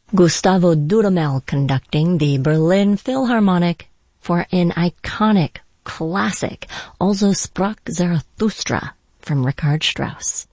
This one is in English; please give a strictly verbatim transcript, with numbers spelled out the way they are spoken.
Gustavo Dudamel conducting the Berlin Philharmonic for an iconic classic, Also sprach Zarathustra, from Richard Strauss.